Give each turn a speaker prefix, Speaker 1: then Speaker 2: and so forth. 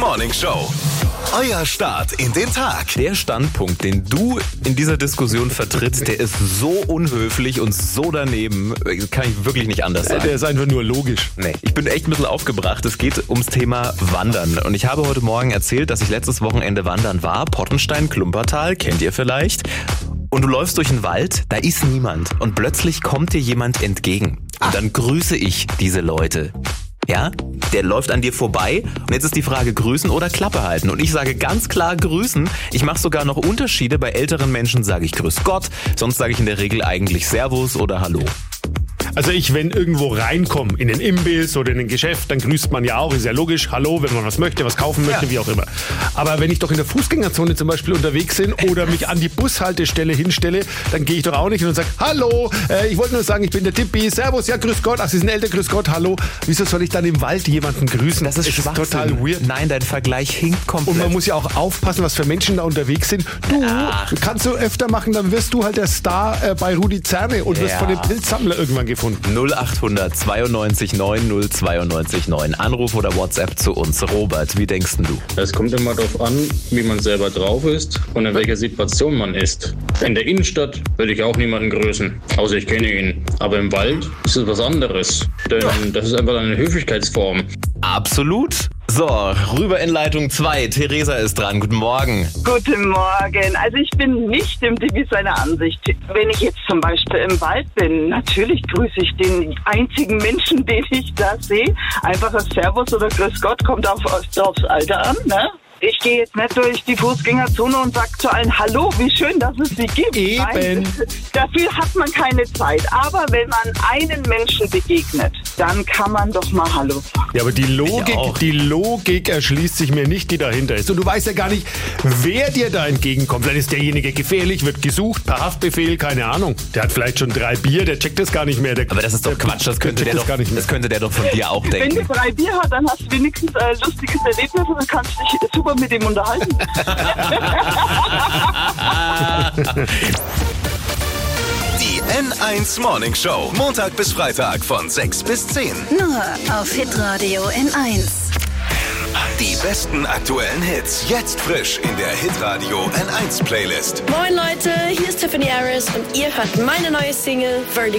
Speaker 1: Morning Show. Euer Start in den Tag.
Speaker 2: Der Standpunkt, den du in dieser Diskussion vertrittst, der ist so unhöflich und so daneben, kann ich wirklich nicht anders sagen.
Speaker 3: Der ist einfach nur logisch.
Speaker 2: Nee, ich bin echt ein bisschen aufgebracht. Es geht ums Thema Wandern. Und ich habe heute Morgen erzählt, dass ich letztes Wochenende wandern war. Pottenstein, Klumpertal, kennt ihr vielleicht. Und du läufst durch den Wald, da ist niemand. Und plötzlich kommt dir jemand entgegen. Und dann grüße ich diese Leute. Ja, der läuft an dir vorbei und jetzt ist die Frage, grüßen oder Klappe halten. Und ich sage ganz klar grüßen. Ich mache sogar noch Unterschiede. Bei älteren Menschen sage ich Grüß Gott, sonst sage ich in der Regel eigentlich Servus oder Hallo.
Speaker 3: Also wenn irgendwo reinkomme, in den Imbiss oder in ein Geschäft, dann grüßt man ja auch, ist ja logisch, hallo, wenn man was möchte, was kaufen möchte, wie auch immer. Aber wenn ich doch in der Fußgängerzone zum Beispiel unterwegs bin oder mich an die Bushaltestelle hinstelle, dann gehe ich doch auch nicht hin und sage, hallo, ich wollte nur sagen, ich bin der Tippi, servus, ja, grüß Gott, ach, Sie sind älter, grüß Gott, hallo. Wieso soll ich dann im Wald jemanden grüßen?
Speaker 2: Das ist
Speaker 3: total weird.
Speaker 2: Nein, dein Vergleich hinkt komplett.
Speaker 3: Und man muss ja auch aufpassen, was für Menschen da unterwegs sind. Du, kannst du öfter machen, dann wirst du halt der Star bei Rudi Zerne und wirst von dem Pilzsammler irgendwann gefunden.
Speaker 2: 0800 92 9 092 9. Anruf oder WhatsApp zu uns. Robert, wie denkst denn du?
Speaker 4: Es kommt immer darauf an, wie man selber drauf ist und in welcher Situation man ist. In der Innenstadt würde ich auch niemanden grüßen, außer ich kenne ihn. Aber im Wald ist es was anderes. Denn das ist einfach eine Höflichkeitsform.
Speaker 2: Absolut. So, rüber in Leitung 2. Theresa ist dran. Guten Morgen.
Speaker 5: Guten Morgen. Also ich bin nicht im Tippi seiner Ansicht. Wenn ich jetzt zum Beispiel im Wald bin, natürlich grüße ich den einzigen Menschen, den ich da sehe. Einfach ein Servus oder Grüß Gott, kommt aufs Alter an, ne? Ich gehe jetzt nicht durch die Fußgängerzone und sage zu allen, hallo, wie schön, dass es sie gibt.
Speaker 3: Eben.
Speaker 5: Nein, dafür hat man keine Zeit. Aber wenn man einen Menschen begegnet, dann kann man doch mal Hallo sagen.
Speaker 3: Ja, aber die Logik erschließt sich mir nicht, die dahinter ist. Und du weißt ja gar nicht, wer dir da entgegenkommt. Dann ist derjenige gefährlich, wird gesucht, per Haftbefehl, keine Ahnung. Der hat vielleicht schon 3 Bier, der checkt das gar nicht mehr.
Speaker 2: Aber das ist doch Quatsch, das könnte der doch von dir auch denken.
Speaker 5: Wenn du 3 Bier hast, dann hast du wenigstens ein lustiges Erlebnis und dann kannst du dich super mit ihm unterhalten.
Speaker 1: Die N1 Morning Show. Montag bis Freitag von 6 bis 10.
Speaker 6: Nur auf Hitradio N1.
Speaker 1: Die besten aktuellen Hits. Jetzt frisch in der Hitradio N1 Playlist.
Speaker 7: Moin Leute, hier ist Tiffany Harris und ihr hört meine neue Single Vertigo.